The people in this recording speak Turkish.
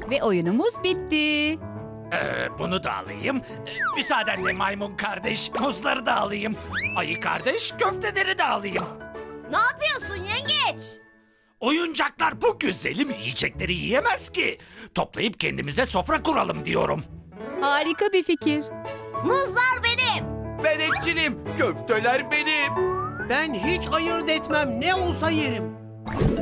Ve oyunumuz bitti. Bunu da alayım. Müsaadenle maymun kardeş, muzları da alayım. Ayı kardeş, köfteleri de alayım. Ne yapıyorsun yengeç? Oyuncaklar bu güzelim yiyecekleri yiyemez ki. Toplayıp kendimize sofra kuralım diyorum. Harika bir fikir. Muzlar benim. Ben etçilim, köfteler benim. Ben hiç ayırt etmem, ne olsa yerim.